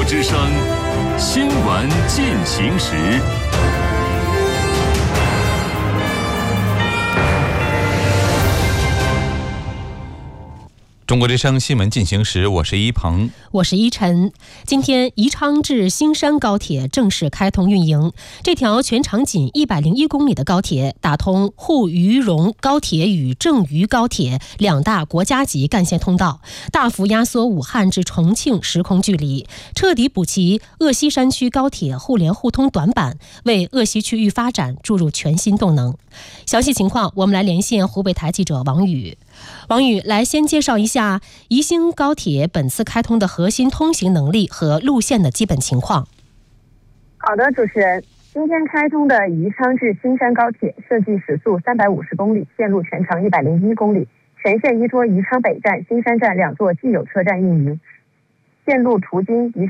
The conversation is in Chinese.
之声新闻进行时。 中国之声新闻进行时，我是一鹏， 我是依晨。今天宜昌至新山高铁正式开通运营。这条全长仅101公里的高铁，打通沪渝蓉高铁与郑渝高铁两大国家级干线通道，大幅压缩武汉至重庆时空距离，彻底补齐鄂西山区高铁互联互通短板，为鄂西区域发展注入全新动能。详细情况，我们来连线湖北台记者王宇。王宇，来先介绍一下宜兴高铁本次开通的核心通行能力和路线的基本情况。 好的，主持人，今天开通的宜昌至新山高铁设计时速350公里，线路全长101公里，全线依托宜昌北站、新山站两座既有车站运营，线路途经宜